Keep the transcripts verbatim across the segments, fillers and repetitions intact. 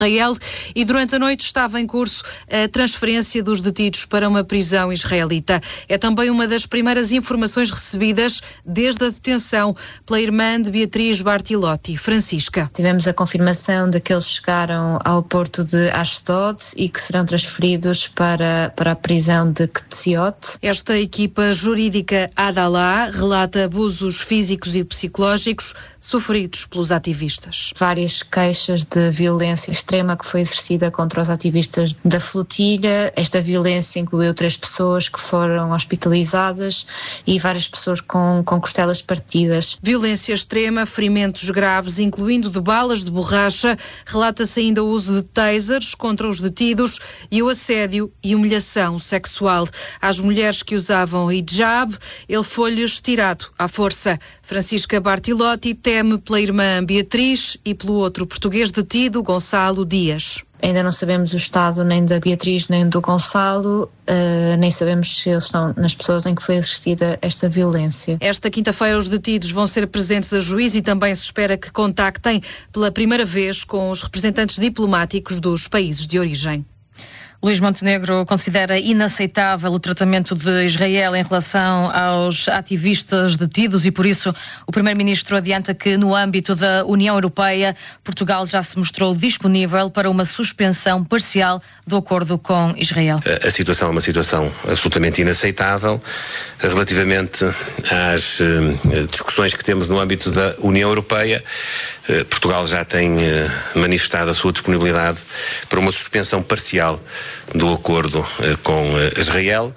Israel, e durante a noite estava em curso a transferência dos detidos para uma prisão israelita. É também uma das primeiras informações recebidas desde a detenção pela irmã de Beatriz Bartilotti, Francisca. Tivemos a confirmação de que eles chegaram ao porto de Ashdod e que serão transferidos para, para a prisão de Ketziot. Esta equipa jurídica Adalah relata abusos físicos e psicológicos sofridos pelos ativistas. Várias queixas de violência extrema que foi exercida contra os ativistas da flotilha. Esta violência incluiu três pessoas que foram hospitalizadas e várias pessoas com, com costelas partidas. Violência extrema, ferimentos graves, incluindo de balas de borracha. Relata-se ainda o uso de tasers contra os detidos e o assédio e humilhação sexual. Às mulheres que usavam hijab, ele foi-lhes tirado à força. Francisca Bartilotti teme pela irmã Beatriz e pelo outro português detido, Gonçalo Dias. Ainda não sabemos o estado nem da Beatriz nem do Gonçalo, uh, nem sabemos se eles estão nas pessoas em que foi exercida esta violência. Esta quinta-feira os detidos vão ser presentes a juiz e também se espera que contactem pela primeira vez com os representantes diplomáticos dos países de origem. Luís Montenegro considera inaceitável o tratamento de Israel em relação aos ativistas detidos e, por isso, o Primeiro-Ministro adianta que, no âmbito da União Europeia, Portugal já se mostrou disponível para uma suspensão parcial do acordo com Israel. A situação é uma situação absolutamente inaceitável. Relativamente às discussões que temos no âmbito da União Europeia, Portugal já tem manifestado a sua disponibilidade para uma suspensão parcial do acordo com Israel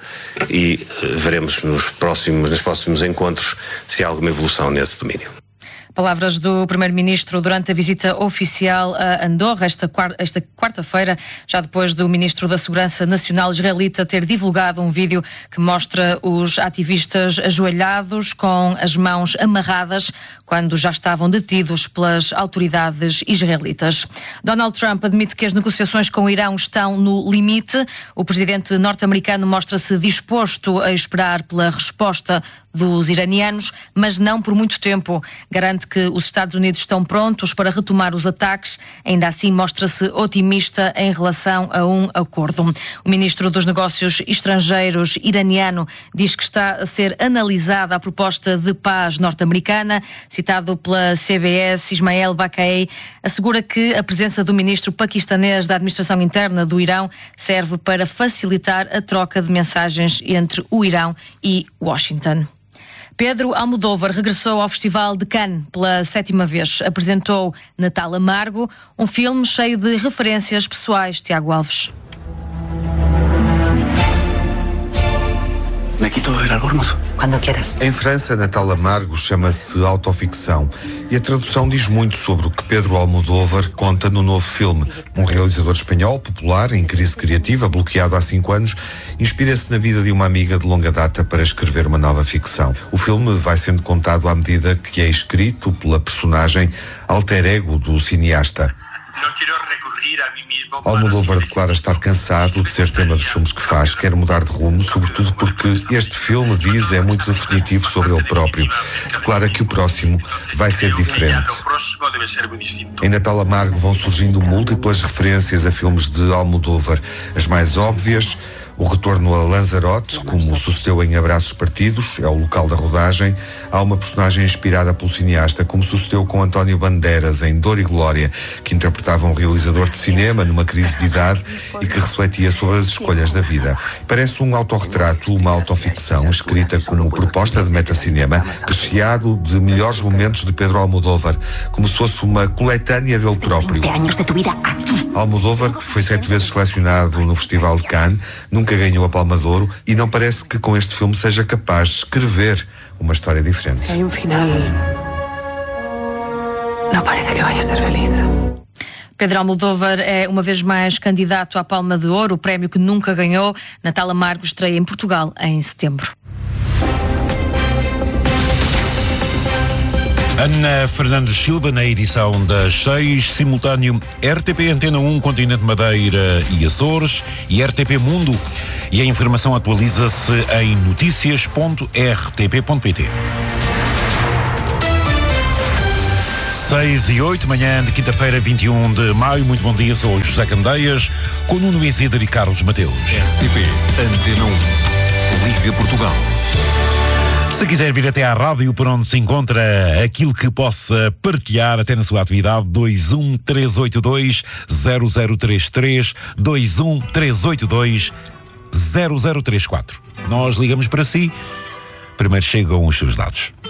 e veremos nos próximos, nos próximos encontros se há alguma evolução nesse domínio. Palavras do Primeiro-Ministro durante a visita oficial a Andorra esta, esta quarta-feira, já depois do Ministro da Segurança Nacional israelita ter divulgado um vídeo que mostra os ativistas ajoelhados com as mãos amarradas quando já estavam detidos pelas autoridades israelitas. Donald Trump admite que as negociações com o Irão estão no limite. O presidente norte-americano mostra-se disposto a esperar pela resposta dos iranianos, mas não por muito tempo. Garante que os Estados Unidos estão prontos para retomar os ataques. Ainda assim, mostra-se otimista em relação a um acordo. O ministro dos Negócios Estrangeiros iraniano diz que está a ser analisada a proposta de paz norte-americana. Citado pela C B S, Ismael Baqai assegura que a presença do ministro paquistanês da Administração Interna do Irão serve para facilitar a troca de mensagens entre o Irão e Washington. Pedro Almodóvar regressou ao Festival de Cannes pela sétima vez. Apresentou Natal Amargo, um filme cheio de referências pessoais. Tiago Alves. Me quito ver algo hermoso. Quando quieras. Em França, Natal Amargo chama-se autoficção e a tradução diz muito sobre o que Pedro Almodóvar conta no novo filme. Um realizador espanhol, popular, em crise criativa, bloqueado há cinco anos, inspira-se na vida de uma amiga de longa data para escrever uma nova ficção. O filme vai sendo contado à medida que é escrito pela personagem alter ego do cineasta. Almodóvar declara estar cansado de ser tema dos filmes que faz, quer mudar de rumo, sobretudo porque este filme, diz, é muito definitivo sobre ele próprio. Declara que o próximo vai ser diferente. Em Natal Amargo vão surgindo múltiplas referências a filmes de Almodóvar. As mais óbvias: o retorno a Lanzarote, como sucedeu em Abraços Partidos, é o local da rodagem. Há uma personagem inspirada pelo cineasta, como sucedeu com António Bandeiras em Dor e Glória, que interpretava um realizador de cinema numa crise de idade e que refletia sobre as escolhas da vida. Parece um autorretrato, uma autoficção, escrita como proposta de metacinema, recheado de melhores momentos de Pedro Almodóvar, como se fosse uma coletânea dele próprio. Almodóvar foi sete vezes selecionado no Festival de Cannes, nunca ganhou a Palma de Ouro e não parece que com este filme seja capaz de escrever uma história diferente. Hay um final. Não parece que vaya a ser feliz. Pedro Almodóvar é uma vez mais candidato à Palma de Ouro, o prémio que nunca ganhou. Natal Amargo estreia em Portugal em setembro. Ana Fernandes Silva na edição das seis, simultâneo R T P Antena um, Continente Madeira e Açores e R T P Mundo. E a informação atualiza-se em notícias ponto r t p ponto p t. seis e oito, manhã de quinta-feira, vinte e um de maio. Muito bom dia, sou o José Candeias, com Nuno Isidro e Carlos Mateus. R T P, Antena um, Liga Portugal. Se quiser vir até à rádio, por onde se encontra aquilo que possa partilhar até na sua atividade, dois um três oito dois zero zero três três, dois um três oito dois zero zero três quatro. Nós ligamos para si, primeiro chegam os seus dados.